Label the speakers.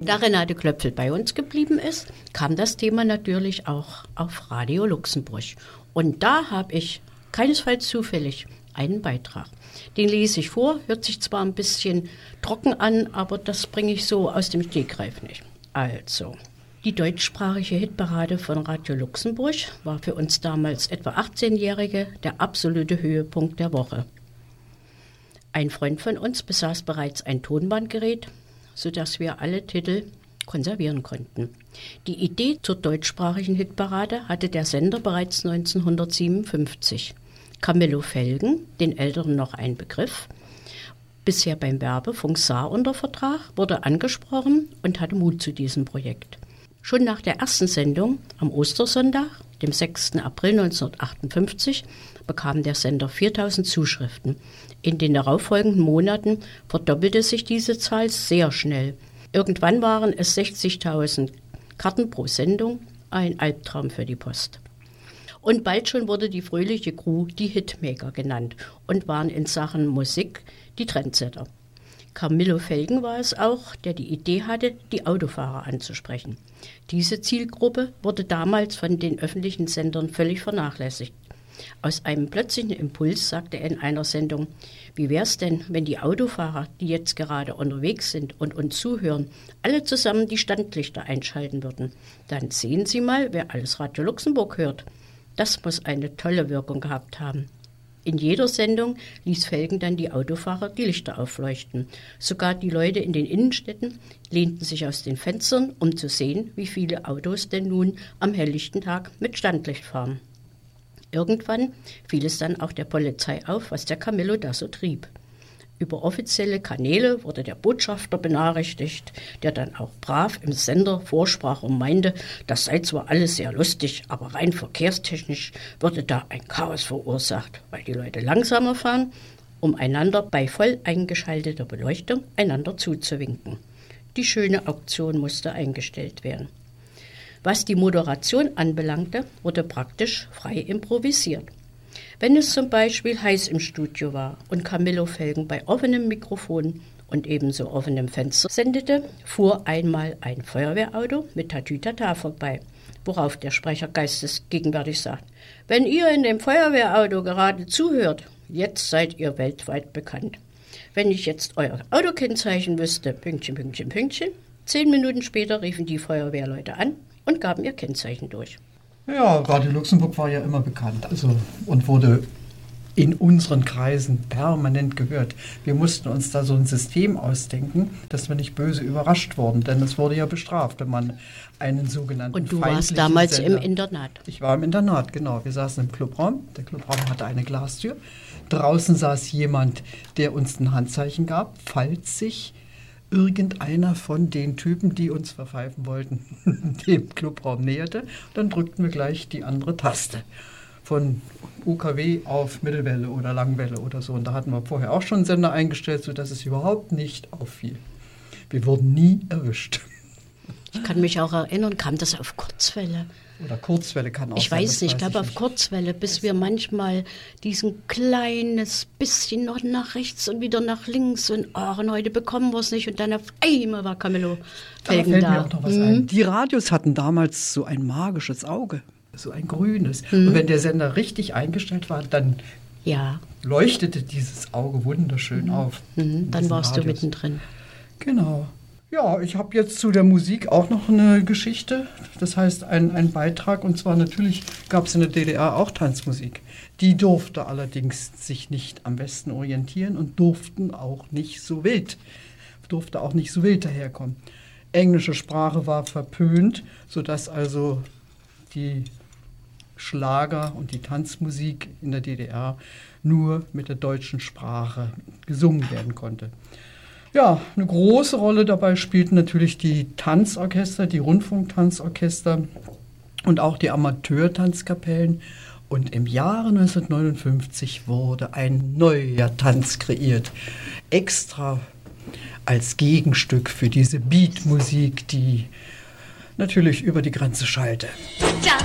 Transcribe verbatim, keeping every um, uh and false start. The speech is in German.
Speaker 1: Da Renate Klöpfel bei uns geblieben ist, kam das Thema natürlich auch auf Radio Luxemburg. Und da habe ich keinesfalls zufällig einen Beitrag. Den lese ich vor, hört sich zwar ein bisschen trocken an, aber das bringe ich so aus dem Stegreif nicht. Also, die deutschsprachige Hitparade von Radio Luxemburg war für uns damals etwa achtzehnjährige der absolute Höhepunkt der Woche. Ein Freund von uns besaß bereits ein Tonbandgerät, sodass wir alle Titel konservieren konnten. Die Idee zur deutschsprachigen Hitparade hatte der Sender bereits neunzehnhundertsiebenundfünfzig. Camillo Felgen, den Älteren noch ein Begriff, bisher beim Werbefunk Saar unter Vertrag, wurde angesprochen und hatte Mut zu diesem Projekt. Schon nach der ersten Sendung am Ostersonntag, dem sechsten April neunzehnhundertachtundfünfzig, bekam der Sender viertausend Zuschriften. In den darauffolgenden Monaten verdoppelte sich diese Zahl sehr schnell. Irgendwann waren es sechzigtausend Karten pro Sendung, ein Albtraum für die Post. Und bald schon wurde die fröhliche Crew die Hitmaker genannt und waren in Sachen Musik die Trendsetter. Camillo Felgen war es auch, der die Idee hatte, die Autofahrer anzusprechen. Diese Zielgruppe wurde damals von den öffentlichen Sendern völlig vernachlässigt. Aus einem plötzlichen Impuls sagte er in einer Sendung: Wie wär's denn, wenn die Autofahrer, die jetzt gerade unterwegs sind und uns zuhören, alle zusammen die Standlichter einschalten würden? Dann sehen Sie mal, wer alles Radio Luxemburg hört. Das muss eine tolle Wirkung gehabt haben. In jeder Sendung ließ Felgen dann die Autofahrer die Lichter aufleuchten. Sogar die Leute in den Innenstädten lehnten sich aus den Fenstern, um zu sehen, wie viele Autos denn nun am helllichten Tag mit Standlicht fahren. Irgendwann fiel es dann auch der Polizei auf, was der Camillo da so trieb. Über offizielle Kanäle wurde der Botschafter benachrichtigt, der dann auch brav im Sender vorsprach und meinte, das sei zwar alles sehr lustig, aber rein verkehrstechnisch würde da ein Chaos verursacht, weil die Leute langsamer fahren, um einander bei voll eingeschalteter Beleuchtung einander zuzuwinken. Die schöne Auktion musste eingestellt werden. Was die Moderation anbelangte, wurde praktisch frei improvisiert. Wenn es zum Beispiel heiß im Studio war und Camillo Felgen bei offenem Mikrofon und ebenso offenem Fenster sendete, fuhr einmal ein Feuerwehrauto mit Tatütata vorbei, worauf der Sprecher geistesgegenwärtig sagt: Wenn ihr in dem Feuerwehrauto gerade zuhört, jetzt seid ihr weltweit bekannt. Wenn ich jetzt euer Autokennzeichen wüsste, Pünktchen, Pünktchen, Pünktchen. Zehn Minuten später riefen die Feuerwehrleute an und gaben ihr Kennzeichen durch.
Speaker 2: Ja, Radio Luxemburg war ja immer bekannt, also und wurde in unseren Kreisen permanent gehört. Wir mussten uns da so ein System ausdenken, dass wir nicht böse überrascht wurden, denn es wurde ja bestraft, wenn man einen sogenannten
Speaker 1: Und du warst damals
Speaker 2: Sender.
Speaker 1: im Internat.
Speaker 2: Ich war im Internat, genau. Wir saßen im Clubraum. Der Clubraum hatte eine Glastür. Draußen saß jemand, der uns ein Handzeichen gab, falls sich irgendeiner von den Typen, die uns verpfeifen wollten, dem Clubraum näherte. Dann drückten wir gleich die andere Taste. Von U K W auf Mittelwelle oder Langwelle oder so. Und da hatten wir vorher auch schon einen Sender eingestellt, sodass es überhaupt nicht auffiel. Wir wurden nie erwischt.
Speaker 1: Ich kann mich auch erinnern, kam das auf Kurzwelle?
Speaker 2: Oder Kurzwelle kann auch
Speaker 1: ich
Speaker 2: sein.
Speaker 1: Weiß nicht, ich glaube auf
Speaker 2: nicht.
Speaker 1: Kurzwelle, bis wir manchmal diesen kleines bisschen noch nach rechts und wieder nach links und, oh, und heute bekommen wir es nicht. Und dann auf einmal war Camillo Felgen da.
Speaker 2: Da fällt mir auch noch was mhm. ein. Die Radios hatten damals so ein magisches Auge, so ein grünes. Mhm. Und wenn der Sender richtig eingestellt war, dann
Speaker 1: ja.
Speaker 2: leuchtete dieses Auge wunderschön mhm. auf.
Speaker 1: Mhm. Dann warst Radios. Du mittendrin.
Speaker 2: Genau. Ja, ich habe jetzt zu der Musik auch noch eine Geschichte, das heißt ein, ein Beitrag, und zwar natürlich gab es in der D D R auch Tanzmusik. Die durfte allerdings sich nicht am Westen orientieren und durften auch nicht so wild, durfte auch nicht so wild daherkommen. Englische Sprache war verpönt, sodass also die Schlager und die Tanzmusik in der D D R nur mit der deutschen Sprache gesungen werden konnte. Ja, eine große Rolle dabei spielten natürlich die Tanzorchester, die Rundfunktanzorchester und auch die Amateurtanzkapellen. Und im Jahre neunzehnhundertneunundfünfzig wurde ein neuer Tanz kreiert, extra als Gegenstück für diese Beatmusik, die natürlich über die Grenze schallte.